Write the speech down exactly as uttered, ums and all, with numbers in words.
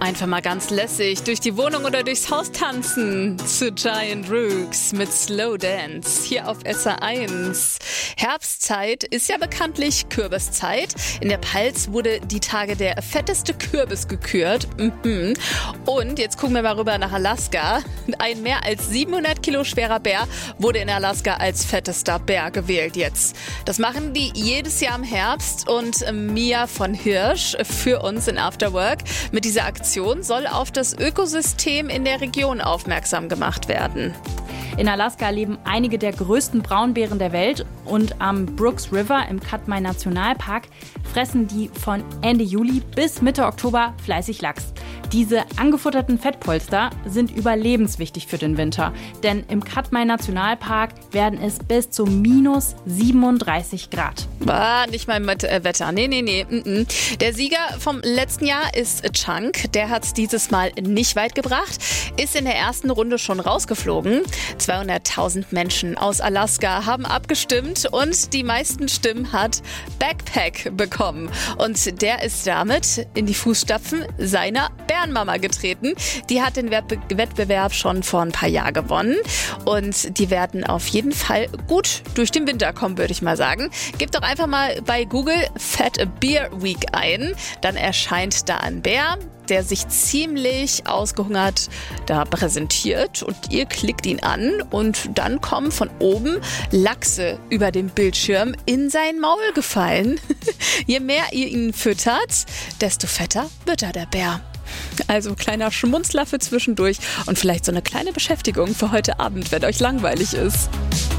Einfach mal ganz lässig durch die Wohnung oder durchs Haus tanzen zu Giant Rooks mit Slow Dance hier auf S R eins. Herbstzeit ist ja bekanntlich Kürbiszeit. In der Pfalz wurde die Tage der fetteste Kürbis gekürt. Mhm. Und jetzt gucken wir mal rüber nach Alaska. Ein mehr als siebenhundert Kilo schwerer Bär wurde in Alaska als fettester Bär gewählt jetzt. Das machen die jedes Jahr im Herbst und Mia von Hirsch für uns in After Work. Mit dieser Aktion soll auf das Ökosystem in der Region aufmerksam gemacht werden. In Alaska leben einige der größten Braunbären der Welt und am Brooks River im Katmai Nationalpark fressen die von Ende Juli bis Mitte Oktober fleißig Lachs. Diese angefutterten Fettpolster sind überlebenswichtig für den Winter, denn im Katmai Nationalpark werden es bis zu minus siebenunddreißig Grad. Ah, nicht mal mit äh, Wetter. Nee, nee, nee. Mm-mm. Der Sieger vom letzten Jahr ist Chunk. Der hat es dieses Mal nicht weit gebracht, ist in der ersten Runde schon rausgeflogen. zweihunderttausend Menschen aus Alaska haben abgestimmt und die meisten Stimmen hat Backpack bekommen. Und der ist damit in die Fußstapfen seiner Bärenmama getreten. Die hat den Wettbewerb schon vor ein paar Jahren gewonnen und die werden auf jeden Fall gut durch den Winter kommen, würde ich mal sagen. Gebt doch einfach mal bei Google Fat Bear Week ein, dann erscheint da ein Bär, der sich ziemlich ausgehungert da präsentiert und ihr klickt ihn an und dann kommen von oben Lachse über dem Bildschirm in sein Maul gefallen. Je mehr ihr ihn füttert, desto fetter wird er, der Bär. Also kleiner Schmunzler für zwischendurch und vielleicht so eine kleine Beschäftigung für heute Abend, wenn euch langweilig ist.